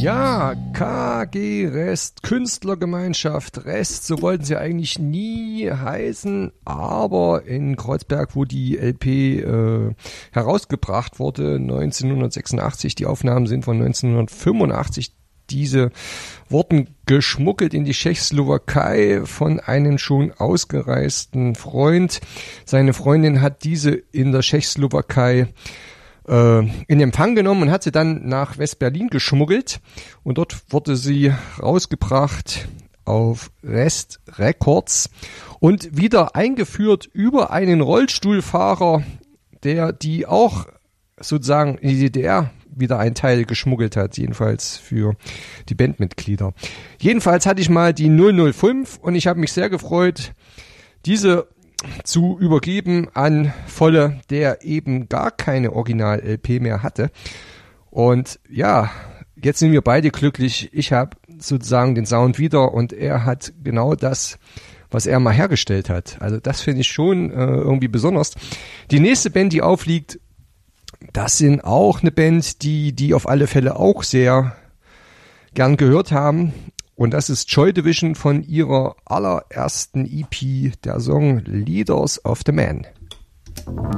Ja, KG Rest, Künstlergemeinschaft Rest, so wollten sie eigentlich nie heißen, aber in Kreuzberg, wo die LP herausgebracht wurde, 1986, die Aufnahmen sind von 1985, diese wurden geschmuggelt in die Tschechoslowakei von einem schon ausgereisten Freund. Seine Freundin hat diese in der Tschechoslowakei in Empfang genommen und hat sie dann nach West-Berlin geschmuggelt und dort wurde sie rausgebracht auf Rest Records und wieder eingeführt über einen Rollstuhlfahrer, der die auch sozusagen in die DDR wieder einen Teil geschmuggelt hat, jedenfalls für die Bandmitglieder. Jedenfalls hatte ich mal die 005 und ich habe mich sehr gefreut, diese zu übergeben an Volle, der eben gar keine Original-LP mehr hatte. Und ja, jetzt sind wir beide glücklich. Ich habe sozusagen den Sound wieder und er hat genau das, was er mal hergestellt hat. Also das finde ich schon irgendwie besonders. Die nächste Band, die aufliegt, das sind auch eine Band, die auf alle Fälle auch sehr gern gehört haben. Und das ist Joy Division von ihrer allerersten EP, der Song Leaders of the Man.